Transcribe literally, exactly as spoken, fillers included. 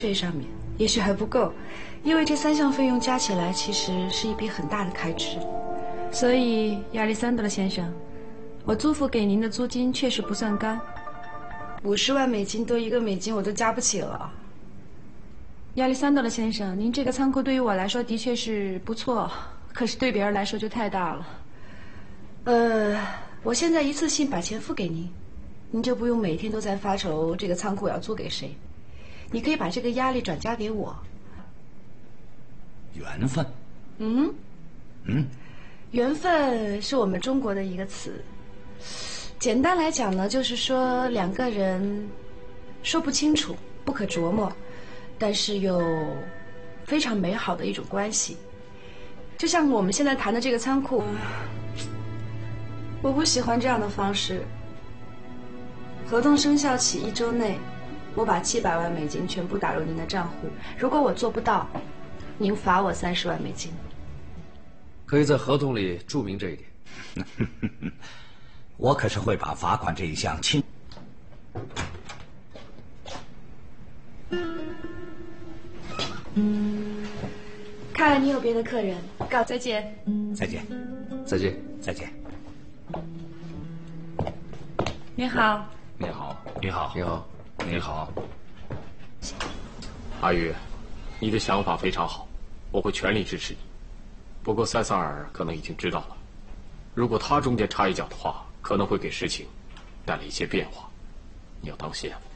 税上面，也许还不够，因为这三项费用加起来其实是一笔很大的开支。所以，亚历山德先生，我租付给您的租金确实不算高，五十万美金多一个美金我都加不起了。亚历山德先生，您这个仓库对于我来说的确是不错，可是对别人来说就太大了。呃，我现在一次性把钱付给您，您就不用每天都在发愁这个仓库要租给谁。你可以把这个压力转嫁给我。 缘分。 嗯嗯， 缘分是我们中国的一个词，简单来讲呢，就是说两个人说不清楚、不可琢磨，但是又非常美好的一种关系。就像我们现在谈的这个仓库，我不喜欢这样的方式。合同生效起一周内，我把七百万美金全部打入您的账户。如果我做不到，您罚我三十万美金。 可以在合同里注明这一点。 我可是会把罚款这一项亲。 看来你有别的客人，告再见。 再见。 再见。 再见。 你好。 你好。 你好。 你好。 你好。 阿宇，你的想法非常好，我会全力支持你。不过塞萨尔可能已经知道了，如果他中间插一脚的话，可能会给事情带来一些变化，你要当心啊。